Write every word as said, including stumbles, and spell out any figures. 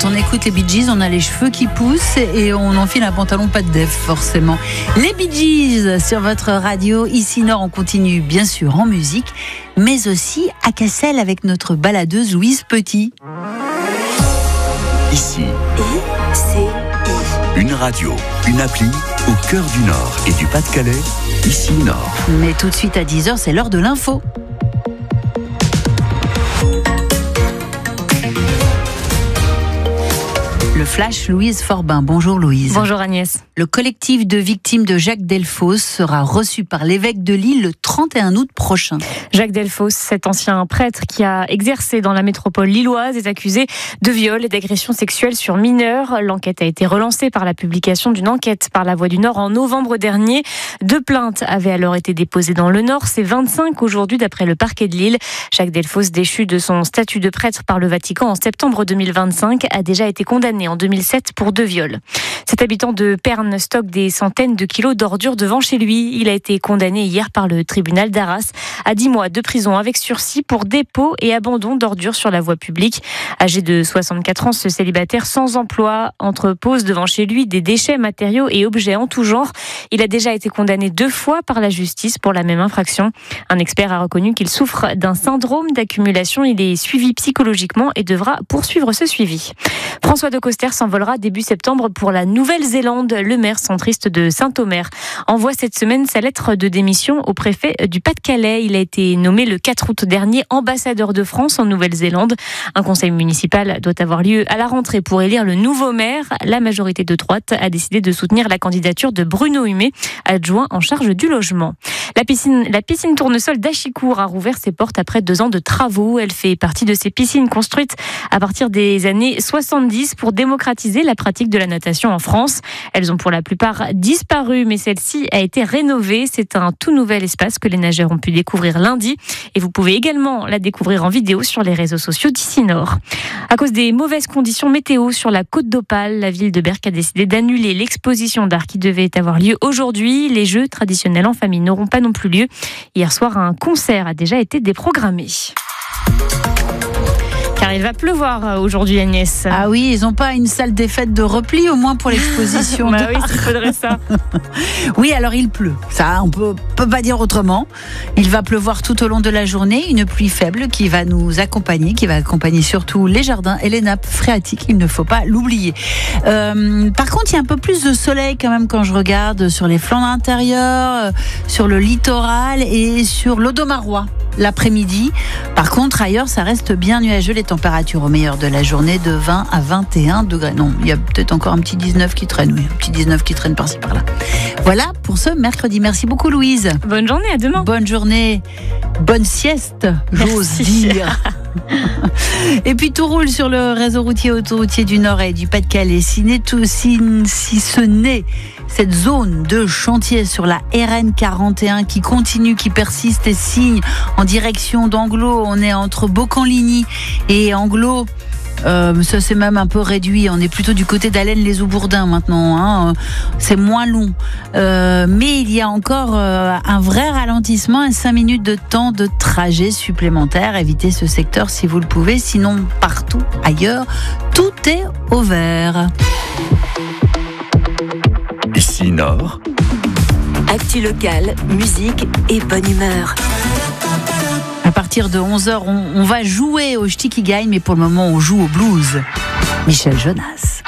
quand on écoute les Bee Gees, on a les cheveux qui poussent et on enfile un pantalon pas de def, forcément. Les Bee Gees sur votre radio. Ici Nord, on continue bien sûr en musique, mais aussi à Cassel avec notre baladeuse Louise Petit. Ici, I C I. Une radio, une appli au cœur du Nord et du Pas-de-Calais. Ici Nord. Mais tout de suite à dix heures, c'est l'heure de l'info. Le flash, Louise Forbin. Bonjour Louise. Bonjour Agnès. Le collectif de victimes de Jacques Delfos sera reçu par l'évêque de Lille le trente et un août prochain. Jacques Delfos, cet ancien prêtre qui a exercé dans la métropole lilloise, est accusé de viol et d'agression sexuelle sur mineurs. L'enquête a été relancée par la publication d'une enquête par La Voix du Nord en novembre dernier. Deux plaintes avaient alors été déposées dans le Nord. C'est vingt-cinq aujourd'hui d'après le parquet de Lille. Jacques Delfos, déchu de son statut de prêtre par le Vatican en septembre deux mille vingt-cinq, a déjà été condamné en deux mille sept pour deux viols. Cet habitant de Perne stocke des centaines de kilos d'ordures devant chez lui. Il a été condamné hier par le tribunal d'Arras à dix mois de prison avec sursis pour dépôt et abandon d'ordures sur la voie publique. Âgé de soixante-quatre ans, ce célibataire sans emploi entrepose devant chez lui des déchets, matériaux et objets en tout genre. Il a déjà été condamné deux fois par la justice pour la même infraction. Un expert a reconnu qu'il souffre d'un syndrome d'accumulation. Il est suivi psychologiquement et devra poursuivre ce suivi. François de Coster s'envolera début septembre pour la Nouvelle-Zélande. Le maire centriste de Saint-Omer envoie cette semaine sa lettre de démission au préfet du Pas-de-Calais. Il a été nommé le quatre août dernier ambassadeur de France en Nouvelle-Zélande. Un conseil municipal doit avoir lieu à la rentrée pour élire le nouveau maire. La majorité de droite a décidé de soutenir la candidature de Bruno Humet, adjoint en charge du logement. La piscine, la piscine Tournesol d'Achicourt a rouvert ses portes après deux ans de travaux. Elle fait partie de ces piscines construites à partir des années soixante-dix pour démocratiser la pratique de la natation en France. Elles ont pour la plupart disparu, mais celle-ci a été rénovée. C'est un tout nouvel espace que les nageurs ont pu découvrir lundi. Et vous pouvez également la découvrir en vidéo sur les réseaux sociaux d'Ici Nord. À cause des mauvaises conditions météo sur la côte d'Opale, la ville de Berck a décidé d'annuler l'exposition d'art qui devait avoir lieu aujourd'hui. Les jeux traditionnels en famille n'auront pas non plus lieu. Hier soir, un concert a déjà été déprogrammé. Car il va pleuvoir aujourd'hui, Agnès. Ah oui, ils n'ont pas une salle des fêtes de repli, au moins pour l'exposition. Bah oui, il faudrait ça. Oui, alors il pleut. Ça, on peut, peut pas dire autrement. Il va pleuvoir tout au long de la journée. Une pluie faible qui va nous accompagner, qui va accompagner surtout les jardins et les nappes phréatiques. Il ne faut pas l'oublier. Euh, par contre, il y a un peu plus de soleil quand même quand je regarde sur les flancs intérieurs, sur le littoral et sur l'Audomarois l'après-midi. Par contre, ailleurs, ça reste bien nuageux. Les températures au meilleur de la journée de vingt à vingt et un degrés. Non, il y a peut-être encore un petit dix-neuf qui traîne. Oui, un petit dix-neuf qui traîne par-ci par-là. Voilà pour ce mercredi. Merci beaucoup, Louise. Bonne journée, à demain. Bonne journée. Bonne sieste, j'ose dire. Et puis tout roule sur le réseau routier autoroutier du Nord et du Pas-de-Calais. Si, tout, si, si ce n'est cette zone de chantier sur la R N quarante et un qui continue, qui persiste et signe en direction d'Anglo. On est entre Beaucamp-Ligny et Anglo. Euh, ça s'est même un peu réduit. On est plutôt du côté d'Allen-les-Aubourdins maintenant. Hein. C'est moins long. Euh, mais il y a encore euh, un vrai ralentissement et cinq minutes de temps de trajet supplémentaire. Évitez ce secteur si vous le pouvez. Sinon, partout ailleurs, tout est au vert. Ici Nord. Actu locale, musique et bonne humeur. À partir de onze heures, on, on va jouer au Ch'ti qui gagne, mais pour le moment, on joue au blues. Michel Jonas.